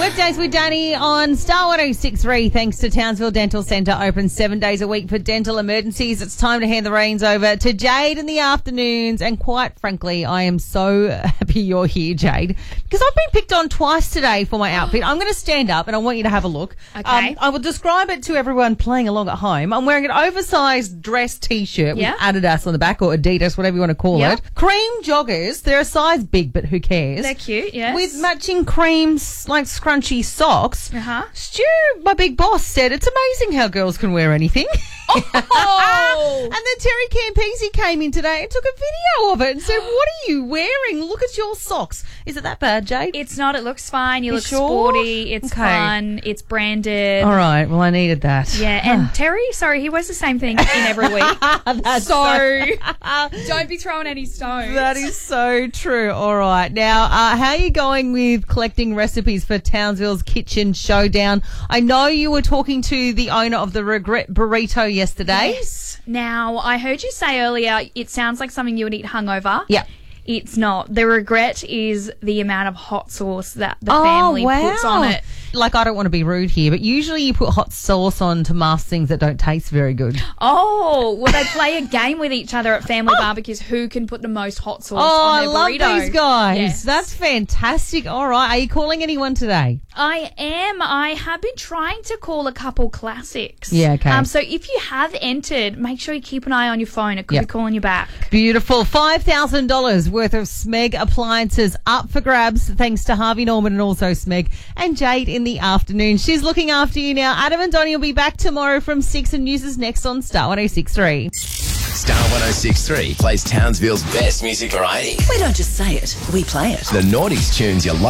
Workdays with Danny on Star 106.3. Thanks to Townsville Dental Centre, open 7 days a week for dental emergencies. It's time to hand the reins over to Jade in the afternoons. And quite frankly, I am so happy you're here, Jade, because I've been picked on twice today for my outfit. I'm going to stand up and I want you to have a look. Okay. I will describe it to everyone playing along at home. I'm wearing an oversized dress T-shirt with Adidas on the back, or Adidas, whatever you want to call it. Cream joggers. They're a size big, but who cares? They're cute, yes. With matching creams, like scrunchy socks. Stu, my big boss, said it's amazing how girls can wear anything. Oh! And then Terry Campese came in today and took a video of it and said, what are you wearing? Look at your socks. Is it that bad, Jade? It's not. It looks fine. You look sure? sporty. It's fun. It's branded. All right. Well, I needed that. Yeah. And Terry, sorry, he wears the same thing in every week. So don't be throwing any stones. That is so true. All right. Now, how are you going with collecting recipes for Townsville's Kitchen Showdown? I know you were talking to the owner of the Regret Burrito yesterday. Yes. Now, I heard you say earlier it sounds like something you would eat hungover. Yeah. It's not. The regret is the amount of hot sauce that the family puts on it. Like, I don't want to be rude here, but usually you put hot sauce on to mask things that don't taste very good. Oh, well, they play a game with each other at family barbecues. Who can put the most hot sauce on their burrito? I love these guys. Yes. That's fantastic. All right. Are you calling anyone today? I am. I have been trying to call a couple classics. Yeah, okay. So if you have entered, make sure you keep an eye on your phone. It could be calling you back. Beautiful. $5,000 worth of Smeg appliances up for grabs thanks to Harvey Norman and also Smeg and Jade in the afternoon. She's looking after you now. Adam and Donnie will be back tomorrow from 6 and news is next on Star 106.3. Star 106.3 plays Townsville's best music variety. We don't just say it, we play it. The Naughties tunes you love.